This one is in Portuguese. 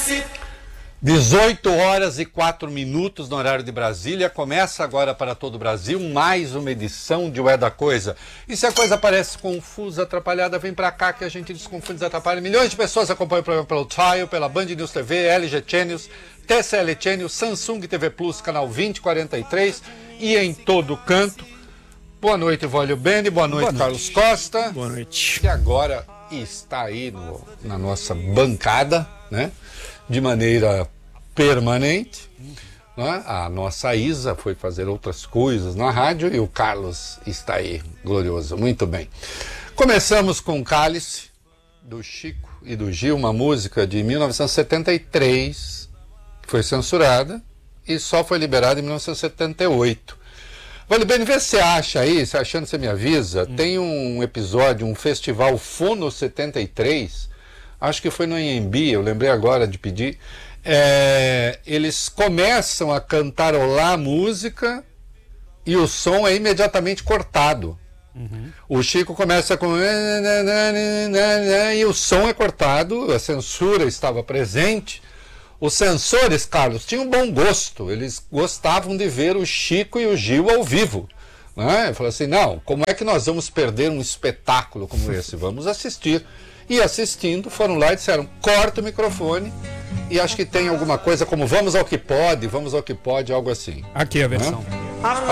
18 horas e 4 minutos no horário de Brasília. Começa agora para todo o Brasil mais uma edição de Ué da Coisa. E se a coisa parece confusa, atrapalhada, vem pra cá que a gente desconfunde, desatrapalha. Milhões de pessoas acompanham o programa pelo Trial, pela Band News TV, LG Channels, TCL Channels, Samsung TV Plus, canal 2043 e em todo canto. Boa noite, Vólio Bene. Boa noite, Carlos Costa. Boa noite. Que agora está aí na nossa bancada, né? De maneira permanente, né? A nossa Isa foi fazer outras coisas na rádio e o Carlos está aí, glorioso, muito bem. Começamos com Cálice, do Chico e do Gil, uma música de 1973, foi censurada e só foi liberada em 1978. Vale bem, vê se você acha aí, se achando você me avisa, tem um episódio, um festival Fono 73, acho que foi no Anhembi, eu lembrei agora de pedir. Eles começam a cantarolar a música e o som é imediatamente cortado. O Chico começa com e o som é cortado, a censura estava presente. Os censores, Carlos, tinham bom gosto, eles gostavam de ver o Chico e o Gil ao vivo, né? Falou assim, não, como é que nós vamos perder um espetáculo como esse? Vamos assistir. E assistindo, foram lá e disseram, corta o microfone. E acho que tem alguma coisa como vamos ao que pode, algo assim. Aqui a versão. Olha